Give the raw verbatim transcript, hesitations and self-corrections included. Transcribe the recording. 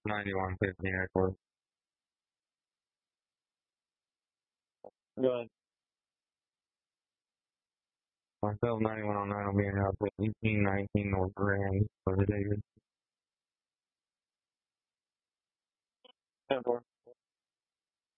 ninety-one fifteen Eckler. Go ahead. Myself, ninety-one oh nine will be in out with eighteen nineteen North Grand for the David. ten four.